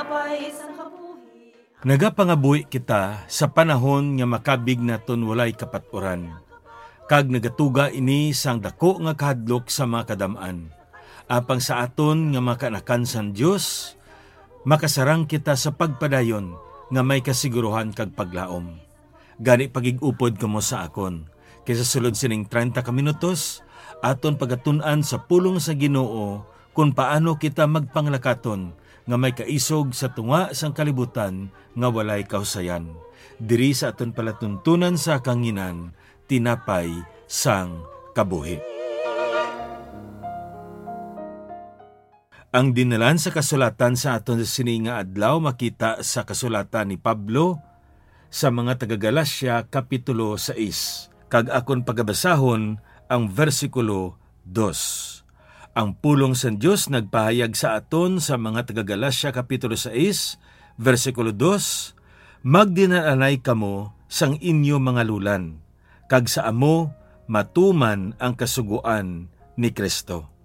Nagapangabuhi kita sa panahon nga makabig naton walay kapaturan. Kag nagatuga ini sang dako nga kahadlok sa mga kadam-an. Apang sa aton nga makanakan san Dios, makasarang kita sa pagpadayon nga may kasiguruhan kag paglaom. Gani pagig-upod kamo sa akon. Kaysa sulod sining 30 ka minutos, aton pagatun-an sa pulong sa Ginoo kung paano kita magpanglakaton nga may kaisog sa tunga sang kalibutan nga walay kausayan. Diri sa aton palatuntunan sa kanginan, tinapay sang kabuhi. Ang dinalan sa kasulatan sa aton sini nga adlaw makita sa kasulatan ni Pablo sa mga taga-Galacia kapitulo 6. Kag akon pagabasahon ang versikulo 2. Ang pulong sa Diyos nagpahayag sa aton sa mga taga-Galacia kapitulo 6, versikulo 2, magdinaanay kamo sang inyo mga lulan, kag sa amo matuman ang kasuguan ni Kristo.